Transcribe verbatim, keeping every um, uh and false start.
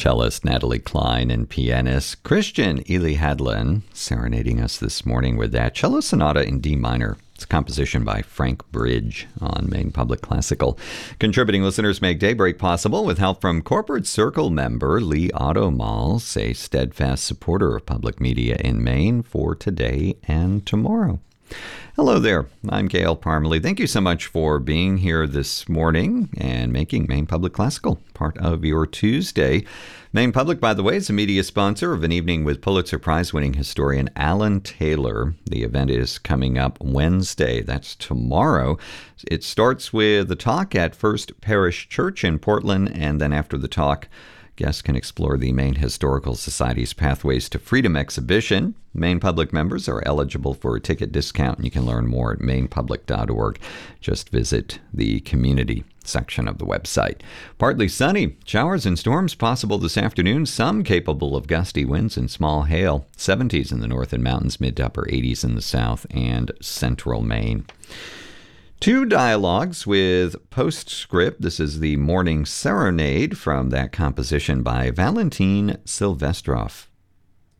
cellist Natalie Klein and pianist Christian Ely Hadlin serenading us this morning with that cello sonata in D minor. It's a composition by Frank Bridge on Maine Public Classical. Contributing listeners make Daybreak possible with help from Corporate Circle member Lee Automalls, a steadfast supporter of public media in Maine for today and tomorrow. Hello there. I'm Gail Parmalee. Thank you so much for being here this morning and making Maine Public Classical part of your Tuesday. Maine Public, by the way, is a media sponsor of an evening with Pulitzer Prize-winning historian Alan Taylor. The event is coming up Wednesday. That's tomorrow. It starts with a talk at First Parish Church in Portland, and then after the talk, guests can explore the Maine Historical Society's Pathways to Freedom exhibition. Maine Public members are eligible for a ticket discount, and you can learn more at maine public dot org. Just visit the community section of the website. Partly sunny. Showers and storms possible this afternoon. Some capable of gusty winds and small hail. seventies in the north and mountains, mid to upper eighties in the south and central Maine. Two dialogues with postscript. This is the Morning Serenade from that composition by Valentin Silvestrov.